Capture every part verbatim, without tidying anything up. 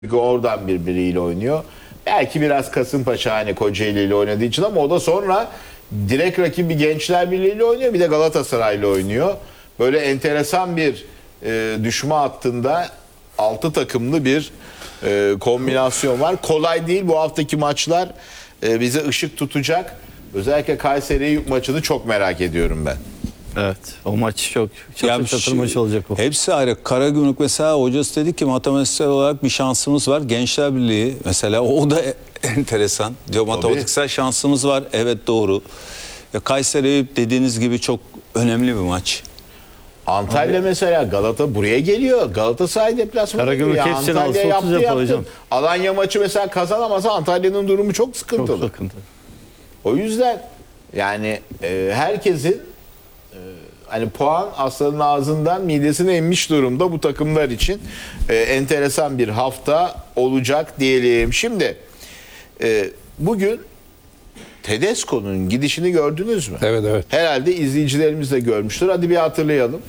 Oradan birbiriyle oynuyor. Belki biraz Kasımpaşa hani Kocaeli ile oynadığı için ama o da sonra direkt rakibi Gençler Birliği ile oynuyor. Bir de Galatasaray ile oynuyor. Böyle enteresan bir e, düşme hattında altı takımlı bir e, kombinasyon var. Kolay değil bu haftaki maçlar. E, bize ışık tutacak. Özellikle Kayseri maçını çok merak ediyorum ben. Evet, o maç çok çatır çatır maç olacak o. Hepsi ayrı. Karagümrük mesela hocası dedi ki matematiksel olarak bir şansımız var. Gençler Birliği mesela o da enteresan. Diyor matematiksel şansımız var. Evet doğru. Ya Kayseri dediğiniz gibi çok önemli bir maç. Antalya Abi. mesela Galata buraya geliyor. Galatasaray deplasmanı Karagümrük geliyor. hepsini Antalya yaptı yapar yaptı. hocam. Alanya maçı mesela kazanamasa Antalya'nın durumu çok sıkıntılı. Çok sıkıntı. O yüzden yani e, herkesin e, hani puan aslanın ağzından midesine inmiş durumda bu takımlar için e, enteresan bir hafta olacak diyelim. Şimdi e, bugün Tedesco'nun gidişini gördünüz mü? Evet evet. Herhalde izleyicilerimiz de görmüştür. Hadi bir hatırlayalım.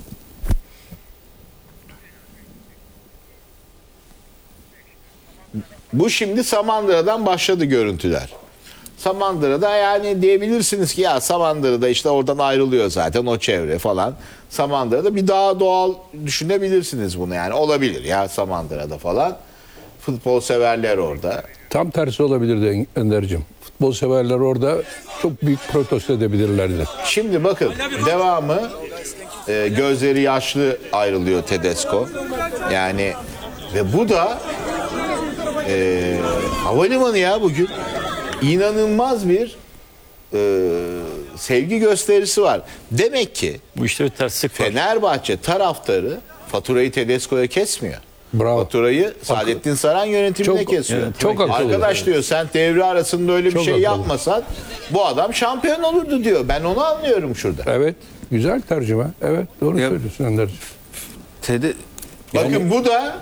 Bu şimdi Samandıra'dan başladı görüntüler. Samandıra'da yani diyebilirsiniz ki ya Samandıra'da işte oradan ayrılıyor zaten o çevre falan. Samandıra'da bir daha doğal düşünebilirsiniz bunu yani olabilir ya Samandıra'da falan. Futbol severler orada. Tam tersi olabilirdi Ender'cim. Futbol severler orada çok büyük protesto edebilirlerdi. Şimdi bakın devamı e, gözleri yaşlı ayrılıyor Tedesco. Yani ve bu da e, havalimanı ya bugün. İnanılmaz bir e, sevgi gösterisi var. Demek ki bu işte bir terslik var. Fenerbahçe taraftarı faturayı Tedesco'ya kesmiyor. Bravo. Faturayı Saadettin Saran yönetimine çok, kesiyor. evet, çok akıllı. Arkadaş diyor sen devre arasında öyle bir çok şey akıllı. yapmasan bu adam şampiyon olurdu diyor. Ben onu anlıyorum şurada. Evet. Güzel tercüme. Evet. Doğru Ya, söylüyorsun Ender'cim. Tedi Bakın yani, bu da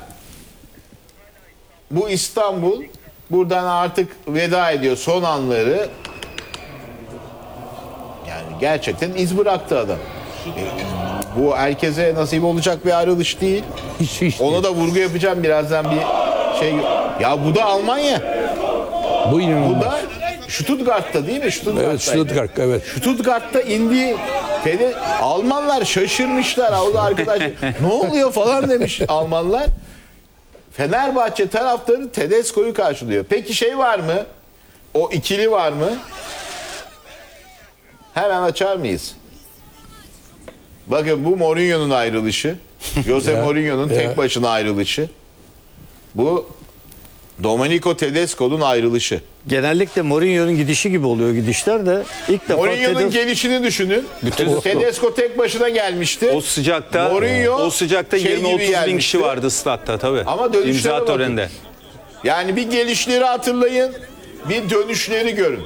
bu İstanbul buradan artık veda ediyor son anları. Yani gerçekten iz bıraktı adam. E, bu herkese nasip olacak bir ayrılış değil. Hiç, hiç Ona değil. da vurgu yapacağım birazdan bir şey. Ya bu da Almanya. Bu inanılmaz. Bu da Stuttgart'ta değil mi? Stuttgart'ta. Evet Stuttgart evet. Stuttgart'ta indi. Fede, Almanlar şaşırmışlar. O da arkadaş ne oluyor falan demiş Almanlar. Fenerbahçe taraftarı Tedesco'yu karşılıyor. Peki şey var mı? O ikili var mı? Hemen açar mıyız? Bakın bu Mourinho'nun ayrılışı. Jose Mourinho'nun tek başına ayrılışı. Bu Domenico Tedesco'nun ayrılışı. Genellikle Mourinho'nun gidişi gibi oluyor gidişler de ilk defa Mourinho'nun Tedes- gelişini düşünün. Bütün- Tedesco tek başına gelmişti. o sıcakta Mourinho o sıcakta şey yirmi gibi otuz bin gelmişti. kişi vardı statta tabii. Ama dönüşlere İmza bakın. töreninde. Yani bir gelişleri hatırlayın, bir dönüşleri görün.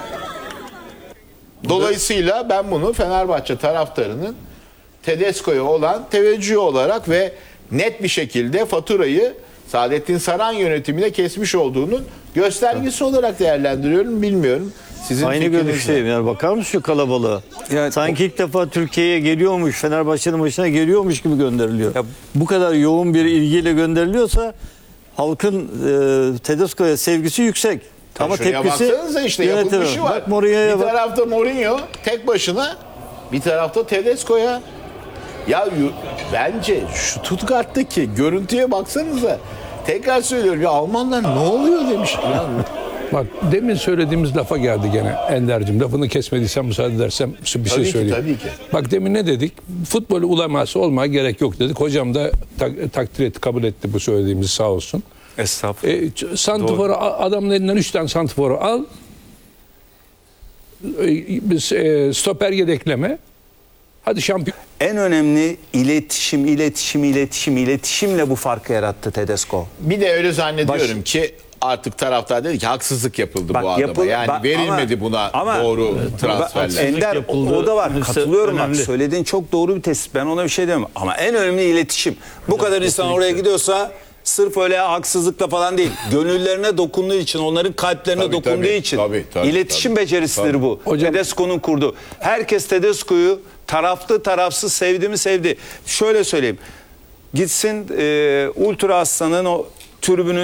Dolayısıyla ben bunu Fenerbahçe taraftarının Tedesco'ya olan teveccühü olarak ve net bir şekilde faturayı Saadettin Saran yönetimine kesmiş olduğunun göstergesi olarak değerlendiriyorum. Bilmiyorum. Sizin Aynı fikriniz ne? görüşteyim. Yani bakar mısın şu kalabalığa? Yani Sanki ilk defa Türkiye'ye geliyormuş, Fenerbahçe'nin başına geliyormuş gibi gönderiliyor. Ya, bu kadar yoğun bir ilgiyle gönderiliyorsa halkın e, Tedesco'ya sevgisi yüksek. Ama Şuraya tepkisi baksanıza işte yönetime. yapılmışı var. Bak Mourinho'ya Bir bak. tarafta Mourinho tek başına, bir tarafta Tedesco'ya. Ya yu- bence şu Stuttgart'taki görüntüye baksanıza. Tekrar söylüyorum ya Almanlar ne oluyor demiş. Ya, Bak demin söylediğimiz lafa geldi gene Ender'cim. Lafını kesmediysen müsaade edersem bir şey Tabii ki, söyleyeyim. tabii ki. Bak demin ne dedik? Futbol uleması olmaya gerek yok dedik. Hocam da tak- takdir etti, kabul etti bu söylediğimizi sağ olsun. Estağfurullah. E, ç- santiforu, a- adamın elinden üç tane santiforu al. E, biz, e, stoper yedekleme. Hadi şampiyon. En önemli iletişim, iletişim, iletişim, iletişimle bu farkı yarattı Tedesco. bir de öyle zannediyorum Baş- ki artık taraftar dedi ki haksızlık yapıldı Bak, bu adama. yapıl- yani bak, verilmedi ama- buna ama- doğru transferler. Ender yapıldı. o da var. Önemli- Katılıyorum bak. önemli. Söylediğin çok doğru bir tespit. Ben ona bir şey demem. Ama en önemli iletişim. Bu kadar insan oraya gidiyorsa sırf öyle haksızlıkla falan değil. Gönüllerine dokunduğu için, onların kalplerine Tabii, dokunduğu tabii, için. tabii, tabii, iletişim tabii. becerisidir Tabii. bu. Hocam- Tedesco'nun kurduğu. Herkes Tedesco'yu taraflı tarafsız sevdi mi sevdi. Şöyle söyleyeyim. Gitsin e, Ultra Aslan'ın o tribünün